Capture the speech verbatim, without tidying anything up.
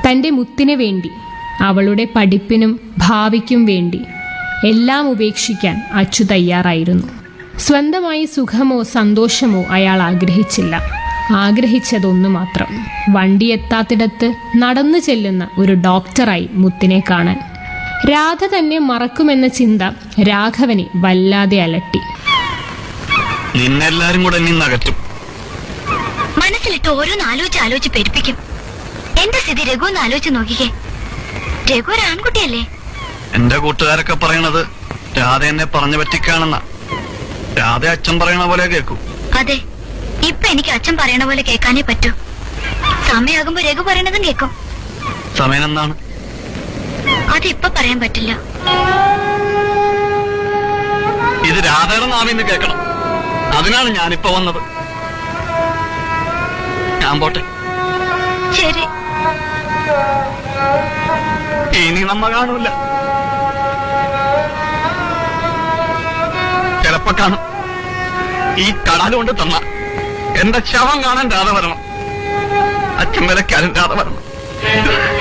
തൻ്റെ മുത്തിനു വേണ്ടി, അവളുടെ പഠിപ്പിനും ഭാവിക്കും വേണ്ടി എല്ലാം ഉപേക്ഷിക്കാൻ അച്ചു തയ്യാറായിരുന്നു. സ്വന്തമായി സുഖമോ സന്തോഷമോ അയാൾ ആഗ്രഹിച്ചില്ല. ആഗ്രഹിച്ചതൊന്നു മാത്രം, വണ്ടി എത്താത്തിടത്ത് നടന്നു ചെല്ലുന്ന ഒരു ഡോക്ടറായി മുത്തിനെ കാണാൻ. രാധ തന്നെ മറക്കുമെന്ന ചിന്ത രാഘവനെ വല്ലാതെ അലട്ടി. നിന്നെല്ലാരും കൂടെ നിന്നകറ്റും. മനസ്സിലിട്ട് ഓരോന്ന് ആലോചിച്ച് ആലോചിച്ച് പെരുപ്പിക്കും. എന്റെ സ്ഥിതി രഘു ഒന്ന് ആലോചിച്ച് നോക്കിക്കേ. രഘു ഒരു ആൺകുട്ടിയല്ലേ? എന്റെ കൂട്ടുകാരൊക്കെ പറയണത് രാധ എന്നെ പറഞ്ഞു പറ്റിക്കാണെന്ന. രാധ അച്ഛൻ പറയണ പോലെ കേൾക്കൂ. അതെ, ഇപ്പൊ എനിക്ക് അച്ഛൻ പറയണ പോലെ കേൾക്കാനേ പറ്റൂ. സമയമാകുമ്പോ രഘു പറയണതും കേൾക്കും. സമയം എന്താണ്? അതിപ്പൊ പറയാൻ പറ്റില്ല. ഇത് രാധയുടെ നാവിന്ന് കേൾക്കണം. അതിനാണ് ഞാനിപ്പോ വന്നത്. ഞാൻ പോട്ടെ. ശരി. ഇനി നമ്മ കാണൂല. ചിലപ്പോ കാണും. ഈ കടലുകൊണ്ട് തന്ന എന്റെ ശവം കാണാൻ രാധ വരണം. അച്ഛൻ വിലക്കാനും രാധ വരണം.